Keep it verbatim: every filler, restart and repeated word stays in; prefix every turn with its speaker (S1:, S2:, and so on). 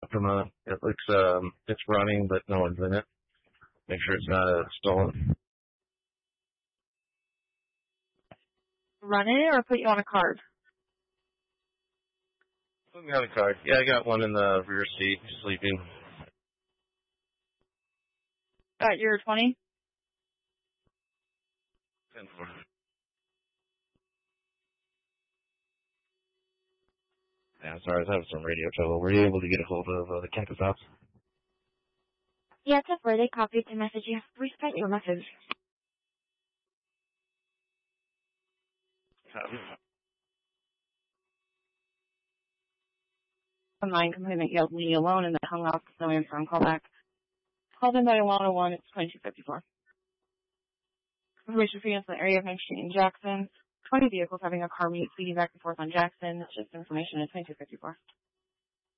S1: Come on. It looks, um, it's running, but no one's in it. Make sure it's not uh, stolen.
S2: Run it or put you on a card?
S1: Put me on a card. Yeah, I got one in the rear seat, sleeping.
S2: Got your twenty?
S1: ten four. Yeah, sorry, I was having some radio trouble. Were you able to get a hold of uh, the Cactus Ops?
S2: Yeah, it's where they copied the message. You have to reset your message. One line complainant yelled leave me alone and then hung up with no answer on callback. Called in by one oh one, it's twenty-two fifty-four. Information for you in the area of nineteen Jackson. twenty vehicles having a car meet speeding back and forth on Jackson. It's just information at twenty-two fifty-four.